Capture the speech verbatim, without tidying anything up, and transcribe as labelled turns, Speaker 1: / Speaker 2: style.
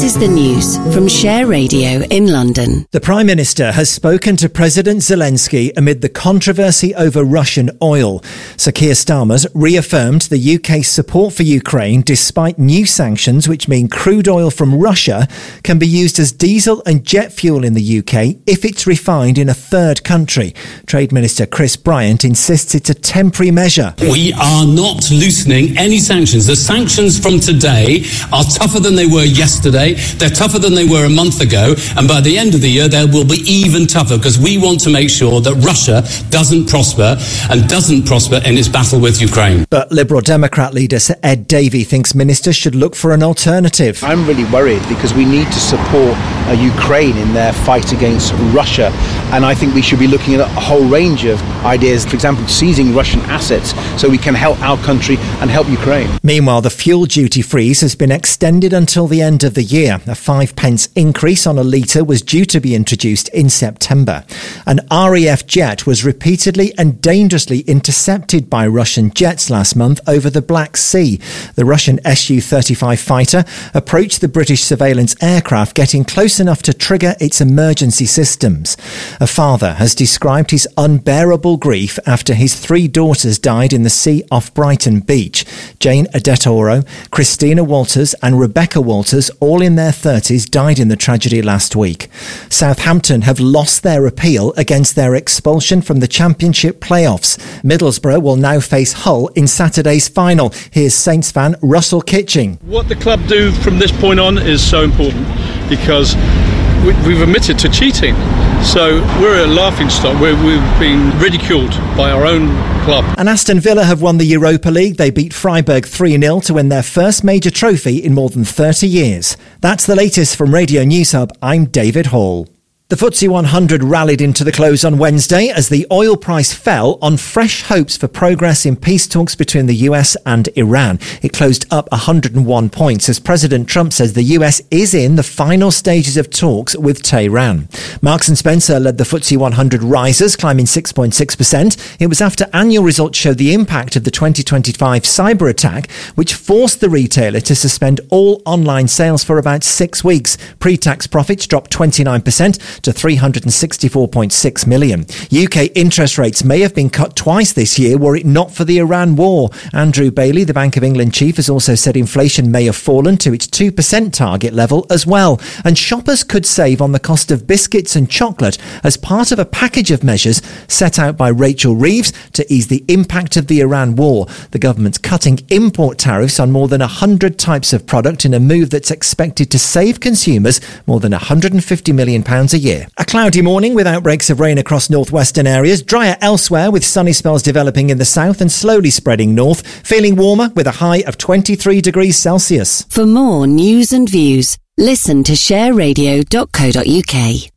Speaker 1: This is the news from Share Radio in London.
Speaker 2: The Prime Minister has spoken to President Zelensky amid the controversy over Russian oil. Sir Keir Starmer's reaffirmed the U K's support for Ukraine despite new sanctions which mean crude oil from Russia can be used as diesel and jet fuel in the U K if it's refined in a third country. Trade Minister Chris Bryant insists it's a temporary measure.
Speaker 3: We are not loosening any sanctions. The sanctions from today are tougher than they were yesterday. They're tougher than they were a month ago. And by the end of the year, they will be even tougher because we want to make sure that Russia doesn't prosper and doesn't prosper in its battle with Ukraine.
Speaker 2: But Liberal Democrat leader Sir Ed Davey thinks ministers should look for an alternative.
Speaker 4: I'm really worried because we need to support uh, Ukraine in their fight against Russia. And I think we should be looking at a whole range of ideas, for example, seizing Russian assets so we can help our country and help Ukraine.
Speaker 2: Meanwhile, the fuel duty freeze has been extended until the end of the year. A five pence increase on a litre was due to be introduced in September. An R A F jet was repeatedly and dangerously intercepted by Russian jets last month over the Black Sea. The Russian S U thirty-five fighter approached the British surveillance aircraft, getting close enough to trigger its emergency systems. A father has described his unbearable grief after his three daughters died in the sea off Brighton Beach. Jane Adetoro, Christina Walters and Rebecca Walters, all in their thirties, died in the tragedy last week. Southampton have lost their appeal against their expulsion from the Championship playoffs. Middlesbrough will now face Hull in Saturday's final. Here's Saints fan Russell Kitching.
Speaker 5: What the club do from this point on is so important because we've admitted to cheating. So we're a laughingstock. We're, we've been ridiculed by our own club.
Speaker 2: And Aston Villa have won the Europa League. They beat Freiburg three nil to win their first major trophy in more than thirty years. That's the latest from Radio News Hub. I'm David Hall. The F T S E one hundred rallied into the close on Wednesday as the oil price fell on fresh hopes for progress in peace talks between the U S and Iran. It closed up one hundred one points as President Trump says the U S is in the final stages of talks with Tehran. Marks and Spencer led the F T S E one hundred risers, climbing six point six percent. It was after annual results showed the impact of the twenty twenty-five cyber attack, which forced the retailer to suspend all online sales for about six weeks. Pre-tax profits dropped twenty-nine percent to three hundred sixty-four point six million. U K interest rates may have been cut twice this year were it not for the Iran war. Andrew Bailey, the Bank of England chief, has also said inflation may have fallen to its two percent target level as well. And shoppers could save on the cost of biscuits and chocolate as part of a package of measures set out by Rachel Reeves to ease the impact of the Iran war. The government's cutting import tariffs on more than one hundred types of product in a move that's expected to save consumers more than one hundred fifty million pounds a year. A cloudy morning with outbreaks of rain across northwestern areas, drier elsewhere with sunny spells developing in the south and slowly spreading north, feeling warmer with a high of twenty-three degrees Celsius.
Speaker 1: For more news and views, listen to share radio dot co dot uk.